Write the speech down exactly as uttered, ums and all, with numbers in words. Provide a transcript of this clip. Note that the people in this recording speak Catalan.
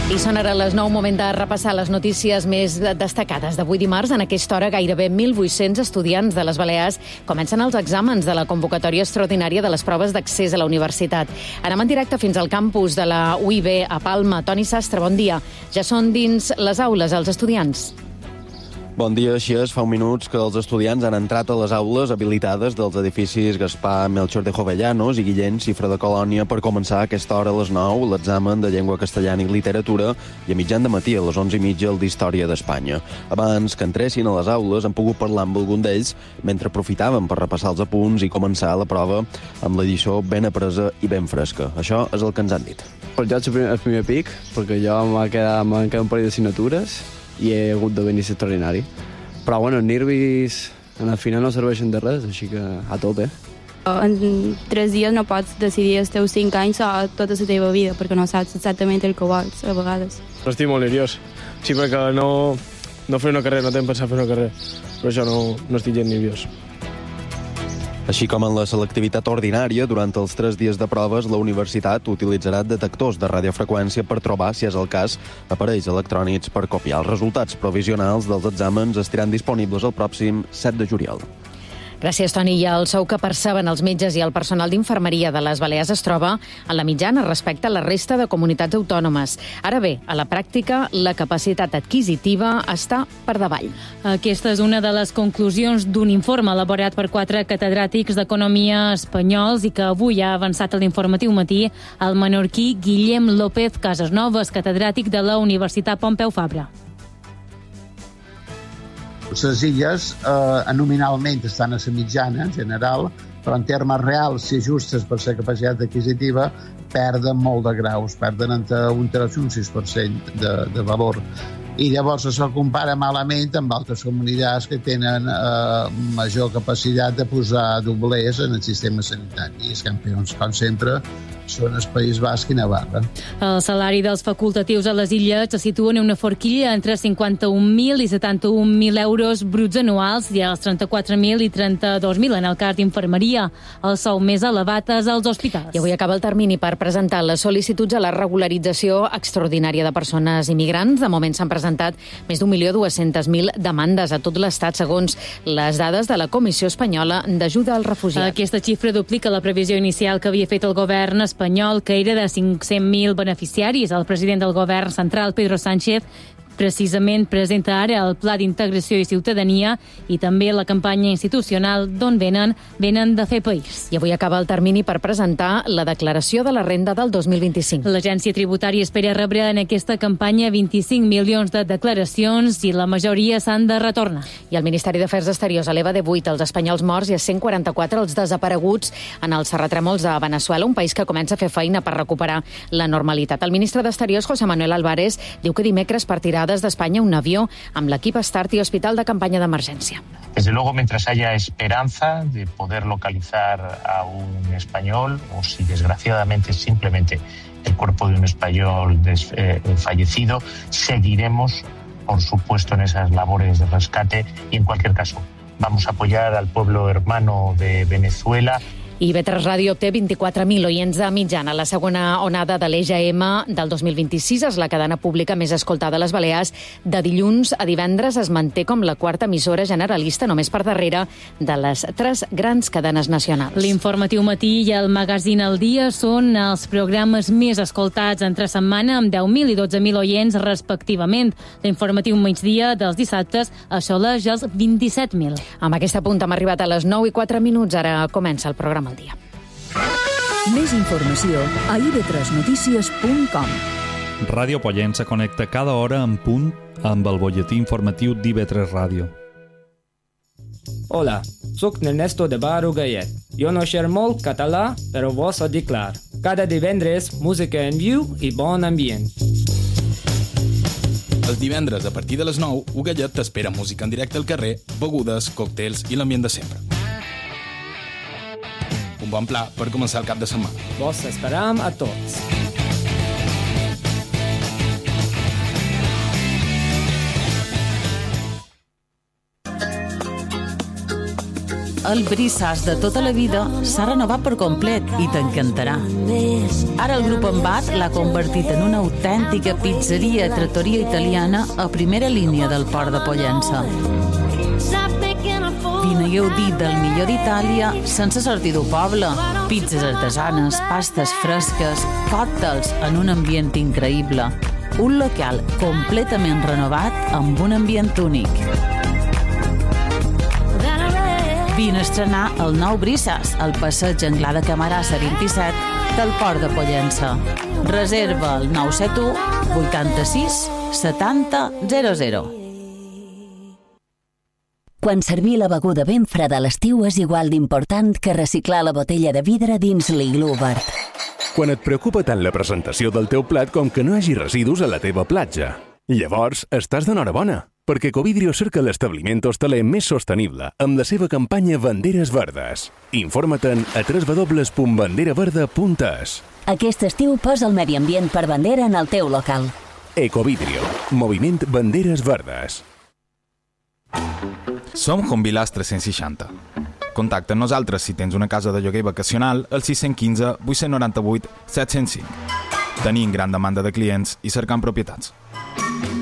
I són ara les nou, moment de repassar les notícies més destacades d'avui dimarts. En aquesta hora, gairebé mil vuit-cents estudiants de les Balears comencen els exàmens de la convocatòria extraordinària de les proves d'accés a la universitat. Anem en directe fins al campus de la U I B a Palma. Toni Sastre, bon dia. Ja són dins les aules els estudiants. Bon dia, així és. Fa un minuts que els estudiants han entrat a les aules habilitades dels edificis Gaspar Melchor de Jovellanos i Guillem Cifra de Colònia per començar a aquesta hora a les nou l'examen de llengua castellana i literatura i a mitjan de matí a les onze i mitja el d'Història d'Espanya. Abans que entressin a les aules han pogut parlar amb algun d'ells mentre aprofitaven per repassar els apunts i començar la prova amb la lliçó ben apresa i ben fresca. Això és el que ens han dit. Per jo és el primer, el primer pic, perquè jo m'ha quedat, m'han quedat un parell d'assignatures i he hagut de venir extraordinari. Però, bueno, els nervis al final no serveixen de res, així que a tope. En tres dies no pots decidir els teus cinc anys o tota la teva vida, perquè no saps exactament el que vols, a vegades. Estic molt nerviós. Sí, perquè no, no fer una carrera, no tinc pensat fer una carrera. Però això no, no estic gens nerviós. Així com en la selectivitat ordinària, durant els tres dies de proves, la universitat utilitzarà detectors de radiofreqüència per trobar, si és el cas, aparells electrònics per copiar. Els resultats provisionals dels exàmens estaran disponibles el pròxim set de juliol. Gràcies, Toni. I el sou que perceben els metges i el personal d'infermeria de les Balears es troba en la mitjana respecte a la resta de comunitats autònomes. Ara bé, a la pràctica, la capacitat adquisitiva està per davall. Aquesta és una de les conclusions d'un informe elaborat per quatre catedràtics d'economia espanyols i que avui ha avançat a l'Informatiu Matí el menorquí Guillem López Casasnovas, catedràtic de la Universitat Pompeu Fabra. Les illes eh, nominalment estan a la mitjana en general, però en termes reals, si ajustes per la capacitat adquisitiva, perden molt de graus, perden entre un tres i un sis per cent de, de valor. I llavors això compara malament amb altres comunitats que tenen eh, major capacitat de posar doblers en el sistema sanitari. I els campions, com sempre, són el País Basc i Navarra. El salari dels facultatius a les illes se situa en una forquilla entre cinquanta-un mil i setanta-un mil euros bruts anuals i els trenta-quatre mil i trenta-dos mil en el cas d'infermeria. El sou més elevat és als hospitals. I avui acaba el termini per presentar les sol·licituds a la regularització extraordinària de persones immigrants. De moment s'han presentat més d'un milió dues-centes mil demandes a tot l'Estat, segons les dades de la Comissió Espanyola d'Ajuda als Refugiats. Aquesta xifra duplica la previsió inicial que havia fet el govern espanyol, que era de cinc-cents mil beneficiaris. El president del govern central, Pedro Sánchez, precisament presenta ara el Pla d'Integració i Ciutadania i també la campanya institucional d'on venen, venen de fer país. I avui acaba el termini per presentar la declaració de la renda del dos mil vint-i-cinc. L'Agència Tributària espera rebre en aquesta campanya vint-i-cinc milions de declaracions i la majoria s'han de retornar. I el Ministeri d'Afers Exteriors eleva de vuit els espanyols morts i a cent quaranta-quatre els desapareguts en els terratrèmols de Veneçuela, un país que comença a fer feina per recuperar la normalitat. El ministre d'Exteriors, José Manuel Álvarez, diu que dimecres partirà des d'Espanya un avió amb l'equip Start i Hospital de campanya d'emergència. Desde luego, mientras haya esperanza de poder localizar a un español o si desgraciadamente simplemente el cuerpo de un español des, eh, fallecido, seguiremos, por supuesto, en esas labores de rescate y en cualquier caso vamos a apoyar al pueblo hermano de Venezuela. I B tres Ràdio té vint-i-quatre mil oients de mitjana. La segona onada de l'E G M del dos mil vint-i-sis és la cadena pública més escoltada a les Balears. De dilluns a divendres es manté com la quarta emissora generalista, només per darrere de les tres grans cadenes nacionals. L'Informatiu Matí i el Magazín al Dia són els programes més escoltats entre setmana, amb deu mil i dotze mil oients respectivament. L'Informatiu Migdia dels dissabtes assoleix els vint-i-set mil. Amb aquesta punta hem arribat a les nou i quatre minuts. Ara comença el programa al dia. Més informació a i be tres notícies punt com. Ràdio Pollença connecta cada hora en punt amb el butlletí informatiu d'I B tres Ràdio. Hola, soc Ernesto de Baro Gallet. Jo no xer molt català, però vos ho dic clar. Cada divendres, música en viu i bon ambient. Els divendres, a partir de les nou, Ugallet t'espera música en directe al carrer, begudes, còctels i l'ambient de sempre. Un bon pla per començar el cap de setmana. Vos esperam a tots. el brissàs de tota la vida s'ha renovat per complet i t'encantarà. Ara el grup Embat l'ha convertit en una autèntica pizzeria i trattoria italiana a primera línia del port de Pollença. Vine i gaudi del millor d'Itàlia sense sortir del poble. Pizzas artesanes, pastes fresques, còctels en un ambient increïble. Un local completament renovat amb un ambient únic. Vine a estrenar el nou Brissàs al passeig Anglà de Camarasa vint-i-set del Port de Pollença. Reserva el nou set u vuitanta-sis setanta zero zero. Quan servir la beguda ben freda a l'estiu és igual d'important que reciclar la botella de vidre dins l'iglú verd. Quan et preocupa tant la presentació del teu plat com que no hi hagi residus a la teva platja. Llavors, estàs d'enhorabona, perquè Ecovidrio cerca l'establiment hostaler més sostenible amb la seva campanya Banderes Verdes. Informa-te'n a w w w punt bandera verda punt es. Aquest estiu posa el medi ambient per bandera en el teu local. Ecovidrio, moviment Banderes Verdes. Som Convilàs tres-cents seixanta. Contacta amb nosaltres si tens una casa de lloguer vacacional al sis un cinc, vuit nou vuit, set zero cinc. Tenim gran demanda de clients i cercant propietats.